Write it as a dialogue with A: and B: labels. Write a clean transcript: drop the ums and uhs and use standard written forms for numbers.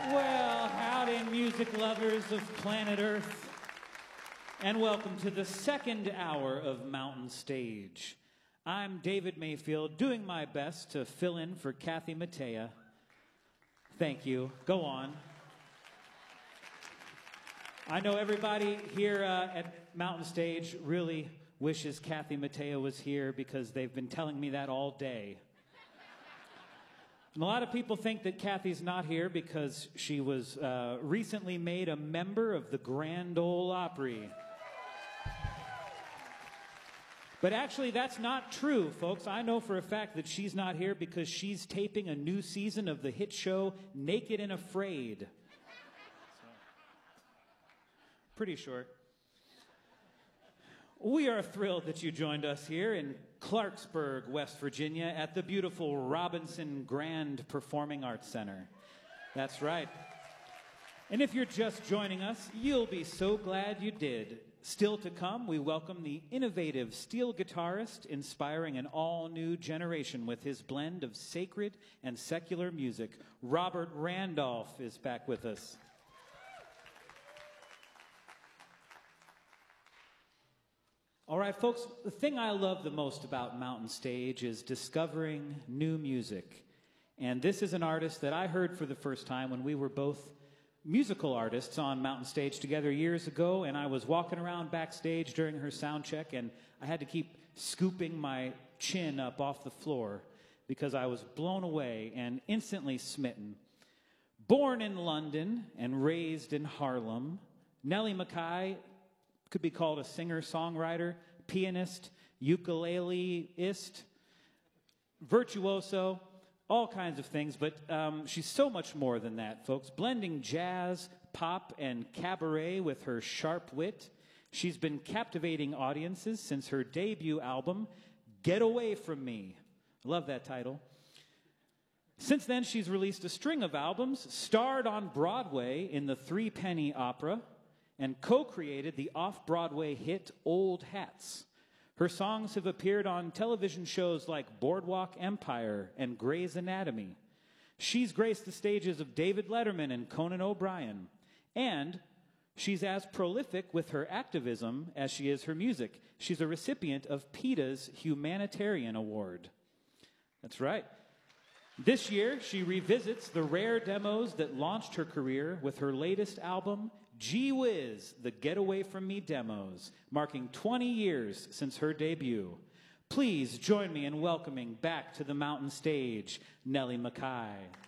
A: Well, howdy, music lovers of planet Earth, and welcome to the second hour of Mountain Stage. I'm David Mayfield, doing my best to fill in for Kathy Mattea. Thank you. Go on. I know everybody here at Mountain Stage really wishes Kathy Mattea was here because they've been telling me that all day. And a lot of people think that Kathy's not here because she was recently made a member of the Grand Ole Opry. But actually, that's not true, folks. I know for a fact that she's not here because she's taping a new season of the hit show Naked and Afraid. Pretty short. We are thrilled that you joined us here in Clarksburg, West Virginia, at the beautiful Robinson Grand Performing Arts Center. That's right. And if you're just joining us, you'll be so glad you did. Still to come, we welcome the innovative steel guitarist inspiring an all-new generation with his blend of sacred and secular music. Robert Randolph is back with us. All right, folks, the thing I love the most about Mountain Stage is discovering new music. And this is an artist that I heard for the first time when we were both musical artists on Mountain Stage together years ago, and I was walking around backstage during her sound check, and I had to keep scooping my chin up off the floor because I was blown away and instantly smitten. Born in London and raised in Harlem, Nellie McKay could be called a singer-songwriter, pianist, ukuleleist, virtuoso, all kinds of things, but she's so much more than that, folks. Blending jazz, pop, and cabaret with her sharp wit, she's been captivating audiences since her debut album, Get Away From Me. I love that title. Since then, she's released a string of albums, starred on Broadway in the Three Penny Opera, and co-created the off-Broadway hit Old Hats. Her songs have appeared on television shows like Boardwalk Empire and Grey's Anatomy. She's graced the stages of David Letterman and Conan O'Brien. And she's as prolific with her activism as she is her music. She's a recipient of PETA's Humanitarian Award. That's right. This year, she revisits the rare demos that launched her career with her latest album, Gee Whiz, the Get Away From Me demos, marking 20 years since her debut. Please join me in welcoming back to the Mountain Stage, Nellie McKay.